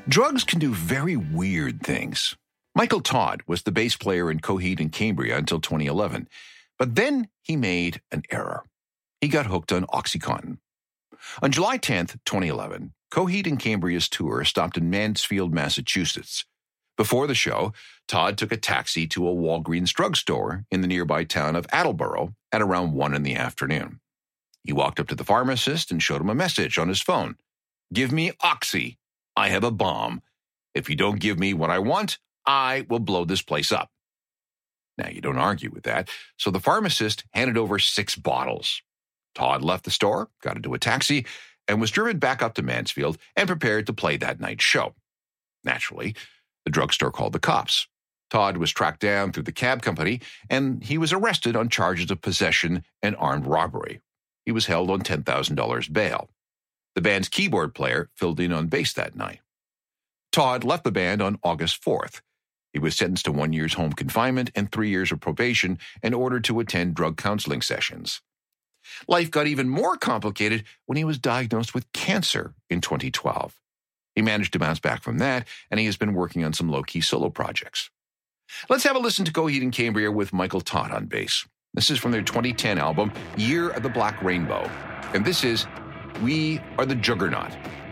Drugs can do very weird things. Michael Todd was the bass player in Coheed and Cambria until 2011, but then he made an error. He got hooked on OxyContin. On July 10th, 2011, Coheed and Cambria's tour stopped in Mansfield, Massachusetts. Before the show, Todd took a taxi to a Walgreens drugstore in the nearby town of Attleboro at around 1 in the afternoon. He walked up to the pharmacist and showed him a message on his phone. "Give me Oxy. I have a bomb. If you don't give me what I want, I will blow this place up." Now, you don't argue with that, so the pharmacist handed over 6 bottles. Todd left the store, got into a taxi, and was driven back up to Mansfield and prepared to play that night's show. Naturally, the drugstore called the cops. Todd was tracked down through the cab company, and he was arrested on charges of possession and armed robbery. He was held on $10,000 bail. The band's keyboard player filled in on bass that night. Todd left the band on August 4th. He was sentenced to 1 year's home confinement and 3 years of probation and ordered to attend drug counseling sessions. Life got even more complicated when he was diagnosed with cancer in 2012. He managed to bounce back from that, and he has been working on some low-key solo projects. Let's have a listen to Coheed and Cambria with Michael Todd on bass. This is from their 2010 album, Year of the Black Rainbow, and this is We Are the Juggernaut.